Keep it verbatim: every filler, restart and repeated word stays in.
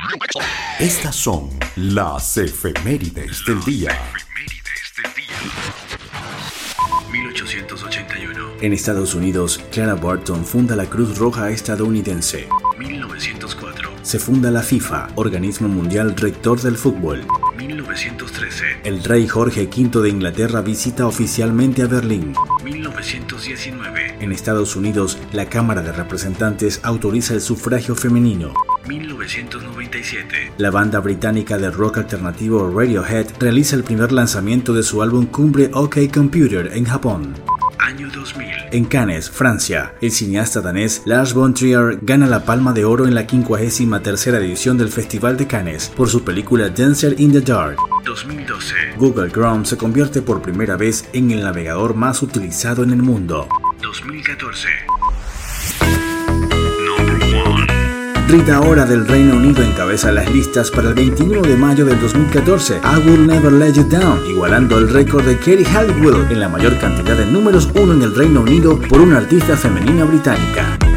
Estas son las efemérides del día. mil ochocientos ochenta y uno. En Estados Unidos, Clara Barton funda la Cruz Roja estadounidense. mil novecientos cuatro. Se funda la FIFA, organismo mundial rector del fútbol. mil novecientos trece. El rey Jorge quinto de Inglaterra visita oficialmente a Berlín. mil novecientos diecinueve. En Estados Unidos, la Cámara de Representantes autoriza el sufragio femenino. mil novecientos noventa y siete. La banda británica de rock alternativo Radiohead realiza el primer lanzamiento de su álbum Cumbre OK Computer en Japón. Año dos mil. En Cannes, Francia, el cineasta danés Lars von Trier gana la Palma de Oro en la quincuagésima tercera edición del Festival de Cannes por su película Dancer in the Dark. dos mil doce. Google Chrome se convierte por primera vez en el navegador más utilizado en el mundo. dos mil catorce. Rita Ora del Reino Unido encabeza las listas para el veintiuno de mayo del dos mil catorce, I Will Never Let You Down, igualando el récord de Katie Halliwell en la mayor cantidad de números uno en el Reino Unido por una artista femenina británica.